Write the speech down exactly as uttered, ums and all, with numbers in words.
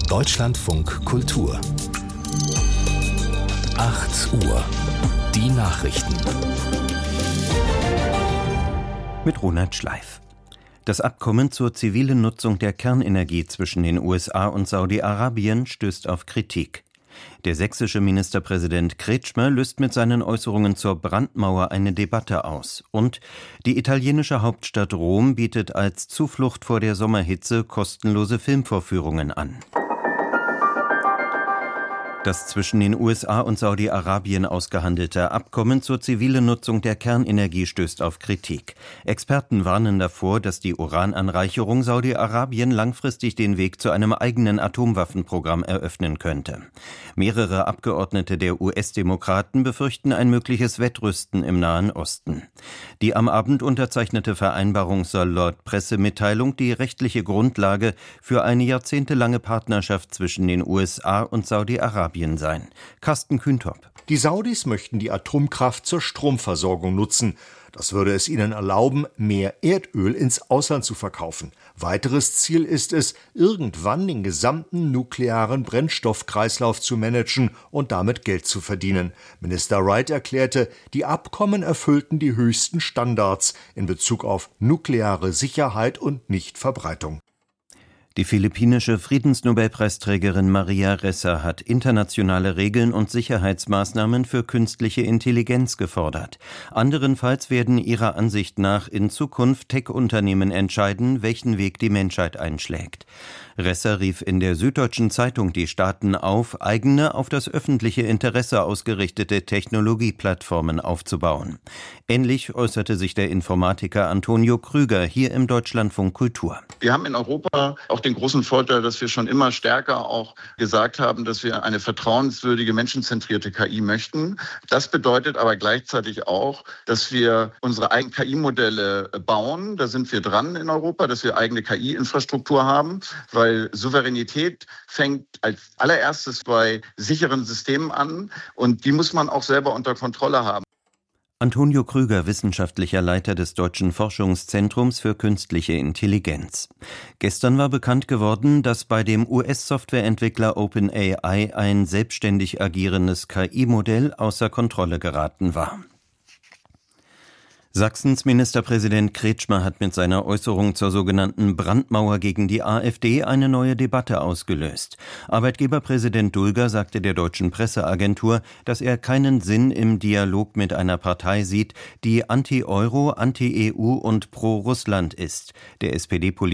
Deutschlandfunk Kultur. acht Uhr. Die Nachrichten. Mit Ronald Schleif. Das Abkommen zur zivilen Nutzung der Kernenergie zwischen den U S A und Saudi-Arabien stößt auf Kritik. Der sächsische Ministerpräsident Kretschmer löst mit seinen Äußerungen zur Brandmauer eine Debatte aus. Und die italienische Hauptstadt Rom bietet als Zuflucht vor der Sommerhitze kostenlose Filmvorführungen an. Das zwischen den U S A und Saudi-Arabien ausgehandelte Abkommen zur zivilen Nutzung der Kernenergie stößt auf Kritik. Experten warnen davor, dass die Urananreicherung Saudi-Arabien langfristig den Weg zu einem eigenen Atomwaffenprogramm eröffnen könnte. Mehrere Abgeordnete der U S-Demokraten befürchten ein mögliches Wettrüsten im Nahen Osten. Die am Abend unterzeichnete Vereinbarung soll laut Pressemitteilung die rechtliche Grundlage für eine jahrzehntelange Partnerschaft zwischen den U S A und Saudi-Arabien sein. Carsten Kühntop. Die Saudis möchten die Atomkraft zur Stromversorgung nutzen. Das würde es ihnen erlauben, mehr Erdöl ins Ausland zu verkaufen. Weiteres Ziel ist es, irgendwann den gesamten nuklearen Brennstoffkreislauf zu managen und damit Geld zu verdienen. Minister Wright erklärte, die Abkommen erfüllten die höchsten Standards in Bezug auf nukleare Sicherheit und Nichtverbreitung. Die philippinische Friedensnobelpreisträgerin Maria Ressa hat internationale Regeln und Sicherheitsmaßnahmen für künstliche Intelligenz gefordert. Anderenfalls werden ihrer Ansicht nach in Zukunft Tech-Unternehmen entscheiden, welchen Weg die Menschheit einschlägt. Ressa rief in der Süddeutschen Zeitung die Staaten auf, eigene, auf das öffentliche Interesse ausgerichtete Technologieplattformen aufzubauen. Ähnlich äußerte sich der Informatiker Antonio Krüger hier im Deutschlandfunk Kultur. Wir haben in Europa auch den großen Vorteil, dass wir schon immer stärker auch gesagt haben, dass wir eine vertrauenswürdige, menschenzentrierte K I möchten. Das bedeutet aber gleichzeitig auch, dass wir unsere eigenen K I-Modelle bauen. Da sind wir dran in Europa, dass wir eigene K I-Infrastruktur haben, weil Weil Souveränität fängt als allererstes bei sicheren Systemen an und die muss man auch selber unter Kontrolle haben. Antonio Krüger, wissenschaftlicher Leiter des Deutschen Forschungszentrums für künstliche Intelligenz. Gestern war bekannt geworden, dass bei dem U S-Softwareentwickler OpenAI ein selbstständig agierendes K I-Modell außer Kontrolle geraten war. Sachsens Ministerpräsident Kretschmer hat mit seiner Äußerung zur sogenannten Brandmauer gegen die AfD eine neue Debatte ausgelöst. Arbeitgeberpräsident Dulger sagte der deutschen Presseagentur, dass er keinen Sinn im Dialog mit einer Partei sieht, die anti-Euro, anti-E U und pro-Russland ist. Der S P D-Politiker